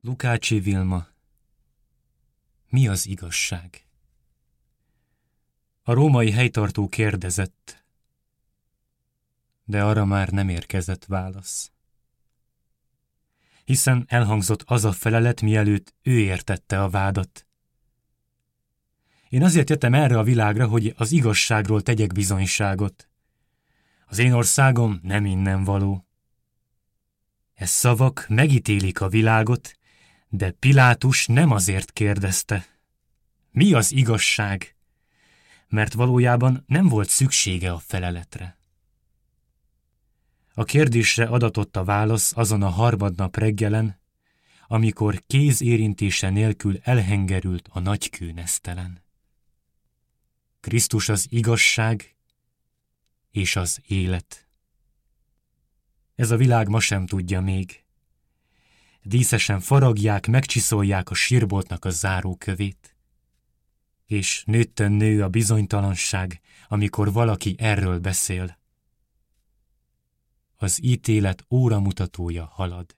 Lukácsi Vilma. Mi az igazság? A római helytartó kérdezett, de arra már nem érkezett válasz. Hiszen elhangzott az a felelet, mielőtt ő értette a vádat. Én azért jöttem erre a világra, hogy az igazságról tegyek bizonyságot. Az én országom nem innen való. E szavak megítélik a világot, de Pilátus nem azért kérdezte. Mi az igazság? Mert valójában nem volt szüksége a feleletre. A kérdésre adatott a válasz azon a harmadnap reggelen, amikor kéz érintése nélkül elhengerült a nagy kőnesztelen. Krisztus az igazság és az élet. Ez a világ ma sem tudja még. Díszesen faragják, megcsiszolják a sírboltnak a zárókövét. És nőttön nő a bizonytalanság, amikor valaki erről beszél. Az ítélet óramutatója halad.